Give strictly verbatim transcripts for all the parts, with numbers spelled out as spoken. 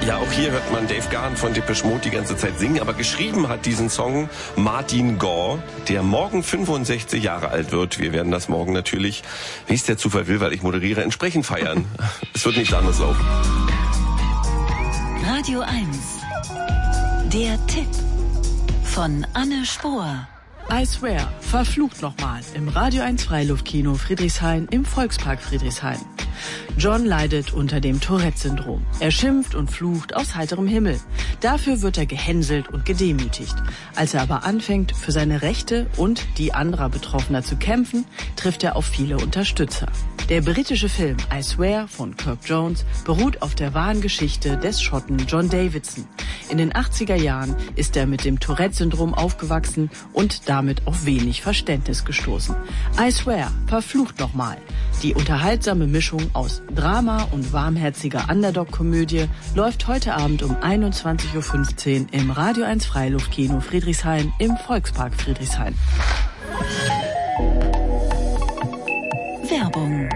Ja, auch hier hört man Dave Gahan von Depeche Mode die ganze Zeit singen, aber geschrieben hat diesen Song Martin Gore, der morgen fünfundsechzig Jahre alt wird. Wir werden das morgen natürlich, wie es der Zufall will, weil ich moderiere, entsprechend feiern. Es wird nichts anderes laufen. Radio eins. Der Tipp von Anne Spohr. I Swear, verflucht nochmal im Radio eins Freiluftkino Friedrichshain im Volkspark Friedrichshain. John leidet unter dem Tourette-Syndrom. Er schimpft und flucht aus heiterem Himmel. Dafür wird er gehänselt und gedemütigt. Als er aber anfängt, für seine Rechte und die anderer Betroffener zu kämpfen, trifft er auf viele Unterstützer. Der britische Film I Swear von Kirk Jones beruht auf der wahren Geschichte des Schotten John Davidson. In den achtziger Jahren ist er mit dem Tourette-Syndrom aufgewachsen und damit auf wenig Verständnis gestoßen. I Swear, verflucht nochmal. Die unterhaltsame Mischung aus Drama und warmherziger Underdog-Komödie läuft heute Abend um einundzwanzig Uhr fünfzehn im Radio eins Freiluftkino Friedrichshain im Volkspark Friedrichshain. Werbung.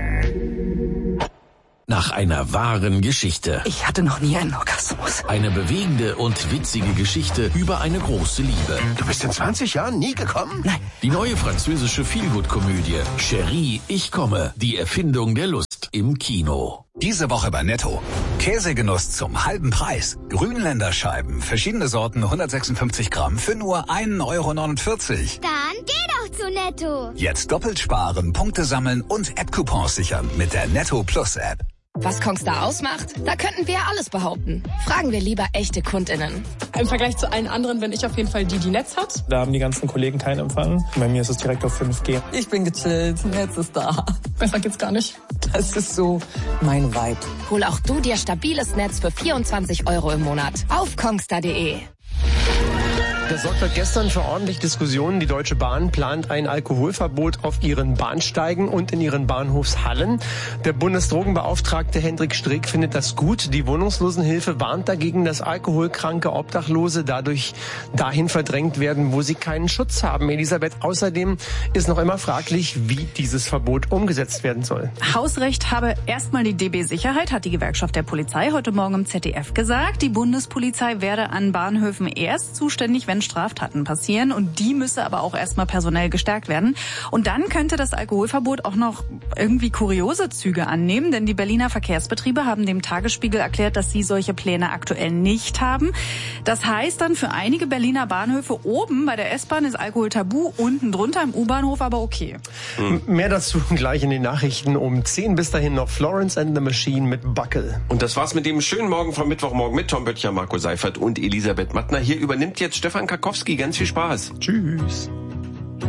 Nach einer wahren Geschichte. Ich hatte noch nie einen Orgasmus. Eine bewegende und witzige Geschichte über eine große Liebe. Du bist in zwanzig Jahren nie gekommen? Nein. Die neue französische Feelgood-Komödie Chérie, ich komme. Die Erfindung der Lust im Kino. Diese Woche bei Netto. Käsegenuss zum halben Preis. Grünländer Scheiben, verschiedene Sorten, hundertsechsundfünfzig Gramm für nur ein Euro neunundvierzig. Dann geh doch zu Netto. Jetzt doppelt sparen, Punkte sammeln und App-Coupons sichern mit der Netto Plus App. Was Kongstar ausmacht? Da könnten wir alles behaupten. Fragen wir lieber echte KundInnen. Im Vergleich zu allen anderen bin ich auf jeden Fall die, die Netz hat. Da haben die ganzen Kollegen keinen Empfang. Bei mir ist es direkt auf fünf G. Ich bin gechillt, Netz ist da. Besser geht's gar nicht. Das ist so mein Vibe. Hol auch du dir stabiles Netz für vierundzwanzig Euro im Monat auf kongstar punkt de. Das sorgte gestern für ordentlich Diskussionen. Die Deutsche Bahn plant ein Alkoholverbot auf ihren Bahnsteigen und in ihren Bahnhofshallen. Der Bundesdrogenbeauftragte Hendrik Streeck findet das gut. Die Wohnungslosenhilfe warnt dagegen, dass alkoholkranke Obdachlose dadurch dahin verdrängt werden, wo sie keinen Schutz haben. Elisabeth, außerdem ist noch immer fraglich, wie dieses Verbot umgesetzt werden soll. Hausrecht habe erstmal die D B Sicherheit, hat die Gewerkschaft der Polizei heute Morgen im Z D F gesagt. Die Bundespolizei werde an Bahnhöfen erst zuständig, wenn Straftaten passieren, und die müsse aber auch erstmal personell gestärkt werden. Und dann könnte das Alkoholverbot auch noch irgendwie kuriose Züge annehmen, denn die Berliner Verkehrsbetriebe haben dem Tagesspiegel erklärt, dass sie solche Pläne aktuell nicht haben. Das heißt dann für einige Berliner Bahnhöfe, oben bei der S-Bahn ist Alkohol tabu, unten drunter im U-Bahnhof aber okay. Mhm. Mehr dazu gleich in den Nachrichten um zehn. Bis dahin noch Florence and the Machine mit Buckle. Und das war's mit dem schönen Morgen vom Mittwochmorgen mit Tom Böttcher, Marco Seifert und Elisabeth Mattner. Hier übernimmt jetzt Stefan Karkowski. Ganz viel Spaß. Tschüss.